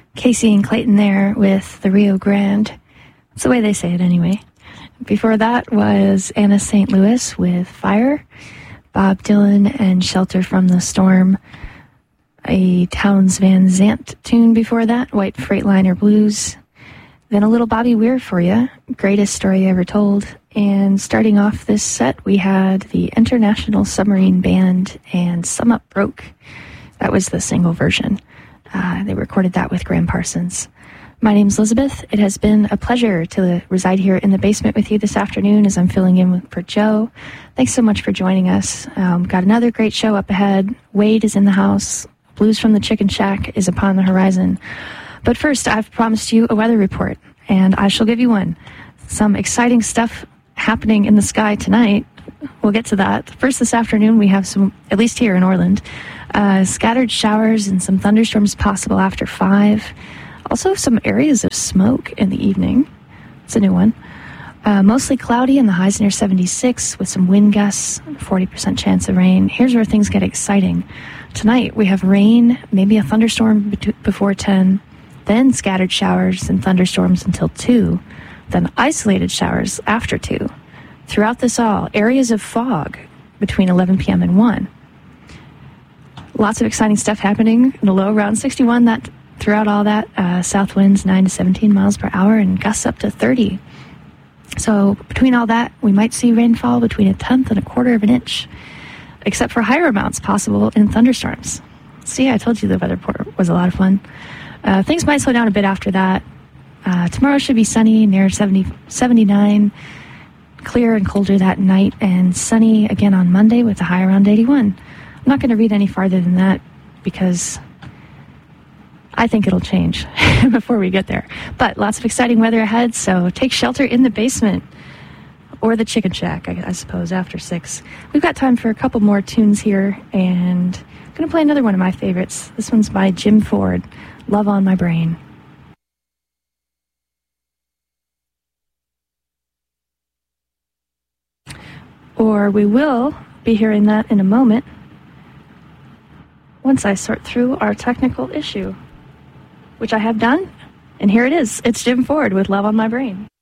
Casey and Clayton there with the Rio Grande. That's the way they say it anyway. Before that was Anna St. Louis with Fire, Bob Dylan and Shelter from the Storm, a Townes Van Zandt tune before that, White Freightliner Blues, then a little Bobby Weir for you, Greatest Story Ever Told, and starting off this set we had the International Submarine Band and Some Up Broke. That was the single version. They recorded that with Graham Parsons. My name's Elizabeth. It has been a pleasure to reside here in the basement with you this afternoon as I'm filling in for Joe. Thanks so much for joining us. Got another great show up ahead. Wade is in the house. Blues from the Chicken Shack is upon the horizon. But first, I've promised you a weather report, and I shall give you one. Some exciting stuff happening in the sky tonight. We'll get to that. First, this afternoon, we have some, at least here in Orland, scattered showers and some thunderstorms possible after 5. Also, some areas of smoke in the evening. It's a new one. Mostly cloudy and the highs near 76 with some wind gusts, 40% chance of rain. Here's where things get exciting. Tonight, we have rain, maybe a thunderstorm before 10, then scattered showers and thunderstorms until 2, then isolated showers after 2. Throughout this all, areas of fog between 11 p.m. and 1. Lots of exciting stuff happening in the low around 61. Throughout all that, south winds 9 to 17 miles per hour and gusts up to 30. So between all that, we might see rainfall between 1/10 and 1/4 of an inch, except for higher amounts possible in thunderstorms. See, I told you the weather report was a lot of fun. Things might slow down a bit after that. Tomorrow should be sunny, near 79, clear and colder that night, and sunny again on Monday with a high around 81. I'm not going to read any farther than that because I think it'll change before we get there. But lots of exciting weather ahead, so take shelter in the basement or the Chicken Shack, I suppose, after 6. We've got time for a couple more tunes here, and I'm going to play another one of my favorites. This one's by Jim Ford, Love on My Brain. Or we will be hearing that in a moment once I sort through our technical issue, which I have done, and here it is. It's Jim Ford with Love on My Brain.